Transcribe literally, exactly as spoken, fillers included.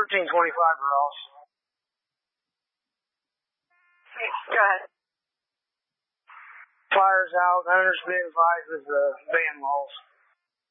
thirteen twenty-five, Ross. Go ahead. Fire's out. Owners been advised of the ban laws.